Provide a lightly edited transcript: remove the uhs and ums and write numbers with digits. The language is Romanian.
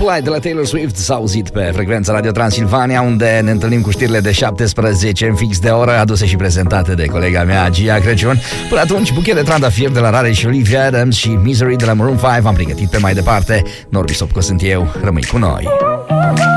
Butterfly de la Taylor Swift s-a auzit pe frecvența Radio Transilvania, unde ne întâlnim cu știrile de 17 în fix de oră, aduse și prezentate de colega mea Gia Crăciun. Până atunci, buchet de trandafir de la Rare și Olivia Adams și Misery de la Maroon 5 am pregătit pe mai departe. Norbi Sopco sunt eu, rămâi cu noi.